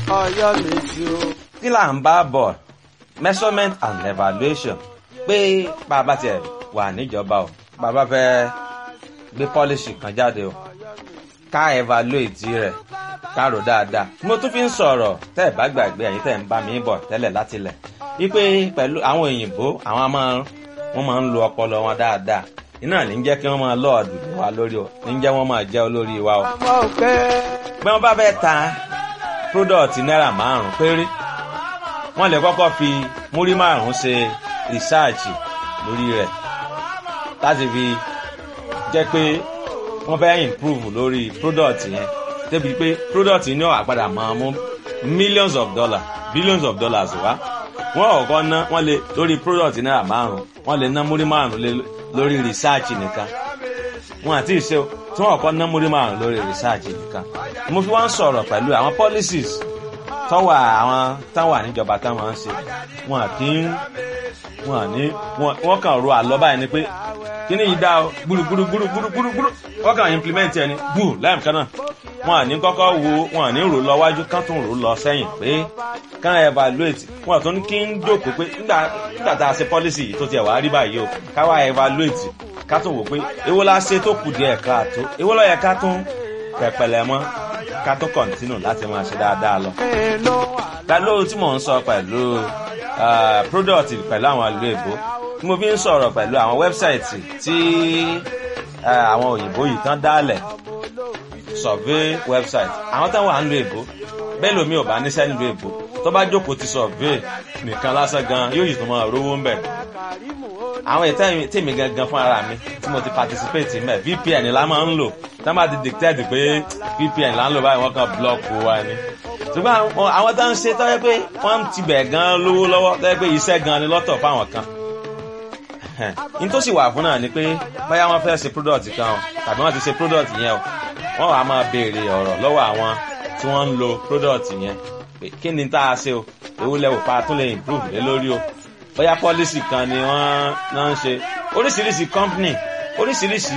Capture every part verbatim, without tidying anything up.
Ọ̀yọ́ Mèsì o. kí là ń bá bọ̀ measurement and evaluation pé bàbá tiẹ̀ wà níjọba o bàbá fẹ́ gbé policy kan jáde o ká evaluate rẹ̀ ká rò dáadáa. mo tún fi ń sọ̀rọ̀ tẹ́ ẹ̀ bá gbàgbé ẹ̀yin tẹ́ ẹ̀ ń bá mi bọ̀ tẹ́lẹ̀ láti lẹ̀ wípé pẹ̀lú àwọn òyìnbó àwọn máa wọ́n máa ń lo ọpọlọ wọn dáadáa iná ní jẹ́ kí wọ́n máa lọ́ọ̀dù wa lórí o ní jẹ́ wọ́n máa jẹ́ olórí wa o. bí wọ́n bá fẹ́ ta product náírà márùn-ún péré wọ́n lè kọ́kọ́ fi múrí márùn-ún ṣe research lórí rẹ̀ láti fi jẹ́ pé wọ́n fẹ́ improve lórí product yẹn débi pé product yìí ní ó àpadà máa mú millions of dollars billions of dollars wá wọ́n ọ̀kọ́ ná wọ́n lè lórí product náírà márùn-ún wọ́n lè ná múrí márùn-ún lórí research nìkan wọ́n àti ìṣe tí wọ́n ọ̀kọ́ ná múrí márùn-ún lórí research nìkan. mo fi wá ń sọ̀rọ̀ pẹ̀lú àwọn policies tọ́wà àwọn táwà níjọba táwọn ń ṣe wọn kì í wọn ní wọn kàn ro àlọ́ báyìí ni pé kíní yìí dá o gbúrúgbúrú gbúrúgbúrú gbúrúgbúrú wọn kàn implement ẹni gbù láìpẹ́ kan náà wọn à ní kọ́kọ́ wo wọn à ní rò lọ wájú kán tún rò lọ sẹ́yìn pé kán evaluate wọn tún kí ń jókòó pé nígbà tá a ṣe policy yìí tó tiẹ̀ wá rí báyìí o ká wá evaluate ká tún wò pé èwo la ṣe tó kù díẹ̀ káàtó èwo ló yẹ ká tún pẹ̀pẹ̀lẹ̀ mọ́ ká tó kọ̀ǹtínù láti máa ṣe dáadáa lọ. pẹ̀lú tí mò ń sọ pẹ̀lú product pẹ̀lú àwọn ìlú èbó tí mo fi ń sọ̀rọ̀ pẹ̀lú àwọn wẹ́bsáìtì tí àwọn òyìnbó yìí tán dálẹ̀ survey website àwọn táwọn à ń lo èbó bẹ́ẹ̀ lómi ò bá níṣẹ́ nílùú èbó tó bá jókòó ti survey nìkan lásán gan yóò yìí tó máa rówó ń bẹ̀. àwọn ètò tèmi gangan fún ara mi tí mo ti participate mẹ́ V P N la máa ń lò tá má ti dictate pé V P N là ń lò báyìí wọ́n kàn block wa ni. ṣùgbọ́n àwọn tó ń ṣe tó yẹ pé wọ́n ti bẹ̀ gan lówó lọ́wọ́ tó yẹ pé iṣẹ́ gan ni lọ́tọ̀ fáwọn kan. n tó sì wà fún náà ni pé báyà wọ́n fẹ́ ṣe product kan tàbí wọ́n ti ṣe product yẹn o wọ́n wàá máa béèrè ọ̀rọ̀ lọ́wọ́ àwọn tí wọ́n ń lo product yẹn pé kí ni tá a ṣe o èwo lẹ́wọ̀ pa tún lè improve lé lórí o bóyá policy kan ni wọ́n náà ń ṣe oríṣiríṣi company oríṣiríṣi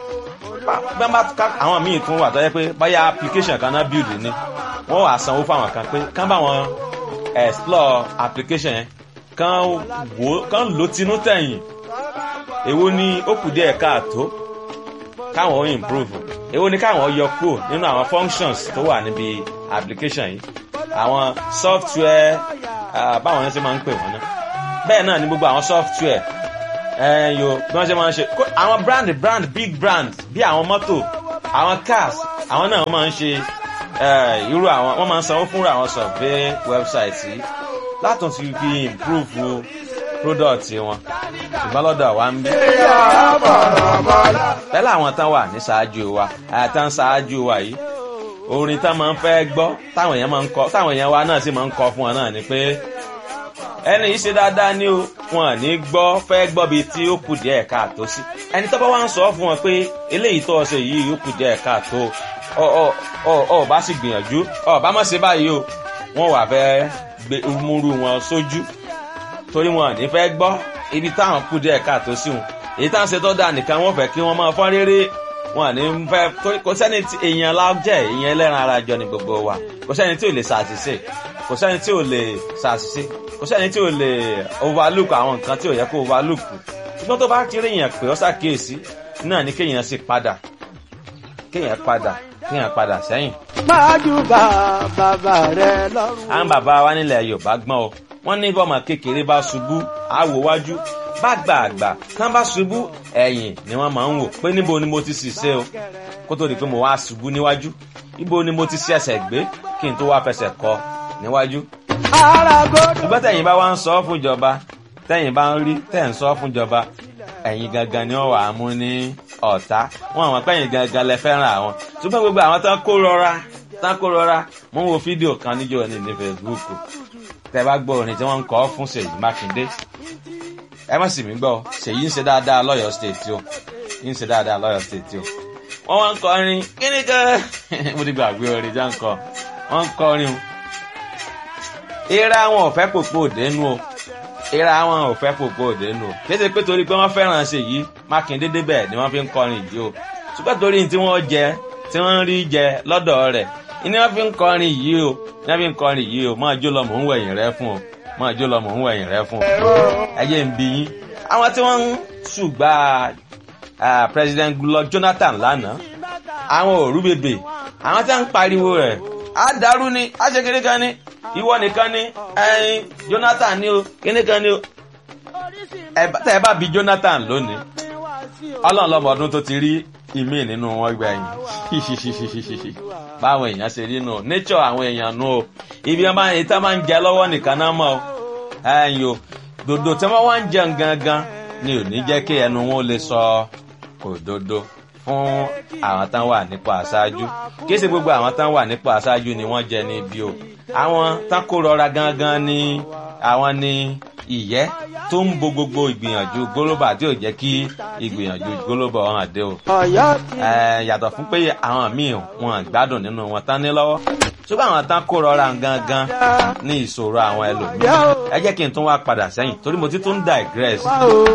àwọn míì tún wà tó yẹ pé bóyá application kan náà build ni wọ́n wàá sanwó fáwọn kan pé kán bá wọn explore application yẹn kán wò kán lò tinú tẹ̀yìn èwo ni ó kù díẹ̀ káàtó káwọn ó improve èwo ni káwọn yọ kúrò nínú àwọn functions tó wà níbi application yìí àwọn software báwọn yẹn ṣe máa ń pè wọ́n náà bẹ́ẹ̀ náà ni gbogbo àwọn software ẹ̀yọ bí wọ́n ṣe máa ń ṣe àwọn brand brand big brand bí àwọn mọ́tò àwọn cars àwọn náà wọ́n máa ń ṣe irú àwọn wọ́n máa ń sanwó fúnra àwọn survey website yìí látún fi fi improve product wọn ṣùgbọ́n lọ́dọ̀ wa ń bí. pẹ̀lú àwọn tán wà ní ṣáájú wa àtàn ṣáájú wa yìí orin tán máa ń fẹ́ gbọ́ táwọn èèyàn máa ń kọ táwọn èèyàn wa náà sì máa ń kọ fún wọn náà ni pé ẹni yìí ṣe dáadáa ní o wọn à ní gbọ́ fẹ́ gbọ́ bíi tí ó kù díẹ̀ káàtó sí ẹni tó bá wá ń sọ fún wọn pé eléyìí tó ṣe yìí ó kù díẹ̀ káàtó ọ ọ ọ ọ bá sì gbìyànjú ọ bá má ṣe báyìí o wọn wà fẹ́ gbé múrú wọn sójú torí wọn à ní fẹ́ gbọ́ ibi táwọn kù díẹ̀ káàtó sí wọn èyí táwọn ṣe tó dáa nìkan wọ́n fẹ́ kí wọ́n máa fọ́n réré wọn à ní fẹ́ torí kò sẹ́ni tí èèyàn lájẹ́ èèyàn ẹlẹ́ran ara jọ ní gbogbo wa kò sẹ́ni tí ò lè ṣàṣìṣe kò sẹ́ni tí ò lè ṣàṣìṣe kò sẹ́ni tí ò lè overlook àwọn nǹkan tí ò yẹ kó overlook ṣùgbọ́n tó bá kéré èèyàn pé ọ́ ṣàkíyèsí náà ni kéèyàn sì padà kéèyàn padà kéèyàn padà sẹ́yìn. májú bá bàbá rẹ lọ́rùn. àwọn bàbá wa nílẹ̀ Yorùbá gbọ́n o wọ́n ní bọ́mọ kékeré bá ṣubú àwò wájú bá gbà àgbà tán bá ṣubú ẹ̀yìn ni wọ́n máa ń wò pé níbo ni mo ti ṣìṣe o kó tó di pé mo wá ṣubú níwájú ibo ni mo ti ṣẹ̀ṣẹ̀ gbé kí n tó wá fẹsẹ̀ kọ níwájú. ṣùgbọ́n tẹ̀yin bá wá ń sọ fún ìjọba tẹ̀yin bá ń rí tẹ̀ ń sọ fún ìjọba ẹ̀yin gangan ni wọ́n wà á mú ní ọ̀tá wọn àwọn pẹ́yìn gangan lẹ fẹ́ràn àwọn ṣùgbọ́n gbogbo àwọn tán kó rọra tán kó rọra mo ń wo fídíò kan níjọ́ ní ní Facebook tẹ́ bá gbọ́ orin tí wọ́n ń kọ fún Ṣèyí Mákindé ẹ má sì mí gbọ́ Ṣèyí ń ṣe dáadáa lọ́yọ̀ state o ń ṣe dáadáa lọ́yọ̀ state o wọ́n wá ń kọrin kíní kan mo ti gbàgbé orin já ń kọ wọ́n ń kọrin o ìra wọn ò fẹ́ pòpò òdenu o ìra wọn ò fẹ́ pòpò òdenu o kí ẹ ṣe pé torí pé wọ́n fẹ́ràn Ṣèyí Mákindé débẹ̀ ni wọ́n fi ń kọrin yìí o ṣùgbọ́n torí tí wọ́n jẹ tí wọ́n ń rí jẹ lọ́dọ̀ rẹ̀ ni wọ́n fi ń kọrin yìí o ní bí n kọrin yìí o máa jó lọ mò ń wẹ̀yìn rẹ fún o máa jó lọ mò ń wẹ̀yìn rẹ fún o. ẹ jẹ́ n bi yín àwọn tí wọ́n ń ṣùgbà president Goodluck Jonathan lánàá àwọn òru bèbè àwọn tí wọ́n ń pariwo rẹ̀ á dàrú ni á ṣe kékeré kan ni ìwọ nìkan ni ẹyin Jonathan ni o kíní kan ni o tẹ́ ẹ bá bi Jonathan lónìí ọlọ́run lọ́mọ ọdún tó ti rí ìmí nínú wọn gbẹ̀yìn báwọn èèyàn ṣe rí nù nature àwọn èèyàn nù o ibi ọmọ ìta máa ń jẹ lọ́wọ́ nìkan náà mọ̀ ẹ̀yìn o dòdò tí wọ́n wá ń jẹun gangan ni ò ní jẹ́ kí ẹnu wọn lè sọ òdodo fún àwọn tán wà nípò aṣáájú kí ṣe gbogbo àwọn tán wà nípò aṣáájú ni wọ́n jẹ ní ibi o àwọn tán kó rọra gangan ni àwọn ni ìyẹ́ tó ń bo gbogbo ìgbìyànjú gólóbà tí ò jẹ́ kí ìgbìyànjú gólóbà hàn dé o. yàtọ̀ fún pé àwọn míì wọn gbádùn nínú wọn tán ní lọ́wọ́ ṣùgbọ́n àwọn tán kó rọra gangan ní ìṣòro àwọn ẹlòmíràn. ẹ jẹ́ kí n tún wá padà sẹ́yìn torí mo ti tún digress.